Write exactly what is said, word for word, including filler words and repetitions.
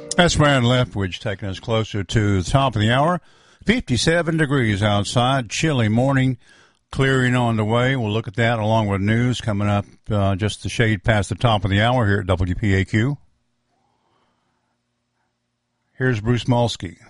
That's Brad Leftwich taking us closer to the top of the hour. fifty-seven degrees outside, chilly morning, clearing on the way. We'll look at that along with news coming up uh, just a shade past the top of the hour here at W P A Q. Here's Bruce Molsky.